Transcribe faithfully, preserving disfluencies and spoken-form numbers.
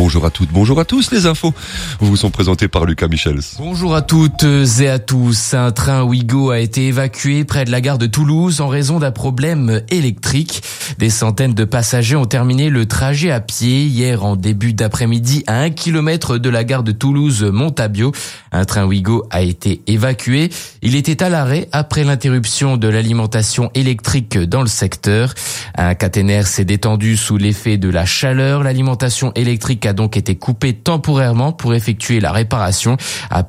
Bonjour à toutes, bonjour à tous. Les infos vous sont présentées par Lucas Michels. Bonjour à toutes et à tous. Un train Ouigo a été évacué près de la gare de Toulouse en raison d'un problème électrique. Des centaines de passagers ont terminé le trajet à pied hier en début d'après-midi à un kilomètre de la gare de Toulouse-Montabio. Un train Ouigo a été évacué. Il était à l'arrêt après l'interruption de l'alimentation électrique dans le secteur. Un caténaire s'est détendu sous l'effet de la chaleur. L'alimentation électrique a donc été coupée temporairement pour effectuer la réparation.